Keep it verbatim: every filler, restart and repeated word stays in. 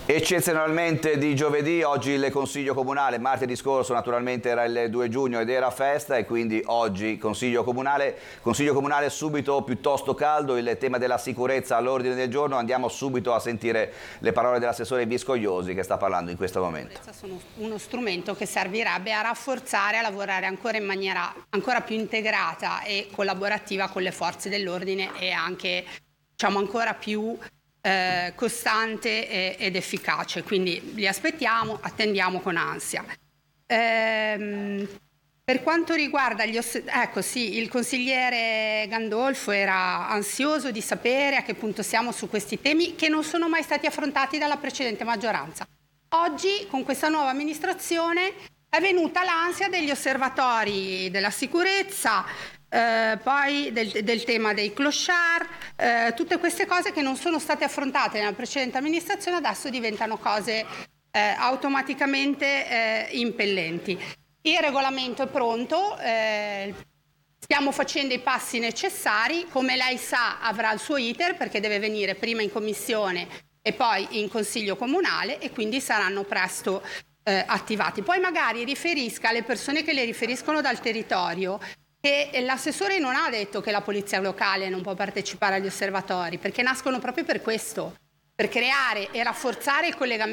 Eccezionalmente di giovedì, oggi il Consiglio Comunale, martedì scorso naturalmente era il due giugno ed era festa e quindi oggi Consiglio Comunale, Consiglio Comunale subito piuttosto caldo, il tema della sicurezza all'ordine del giorno. Andiamo subito a sentire le parole dell'assessore Viscogliosi che sta parlando in questo momento. Sono uno strumento che servirebbe a rafforzare, a lavorare ancora in maniera ancora più integrata e collaborativa con le forze dell'ordine e anche, diciamo, ancora più Eh, costante e, ed efficace, quindi li aspettiamo, attendiamo con ansia. Ehm, per quanto riguarda gli oss- ecco sì, il consigliere Gandolfo era ansioso di sapere a che punto siamo su questi temi che non sono mai stati affrontati dalla precedente maggioranza. Oggi, con questa nuova amministrazione, è venuta l'ansia degli osservatori della sicurezza, Eh, poi del, del tema dei clochard, eh, tutte queste cose che non sono state affrontate nella precedente amministrazione adesso diventano cose eh, automaticamente eh, impellenti. Il regolamento è pronto, eh, stiamo facendo i passi necessari, come lei sa avrà il suo iter perché deve venire prima in commissione e poi in consiglio comunale e quindi saranno presto eh, attivati. Poi magari riferisca alle persone che le riferiscono dal territorio che l'assessore non ha detto che la polizia locale non può partecipare agli osservatori, perché nascono proprio per questo, per creare e rafforzare il collegamento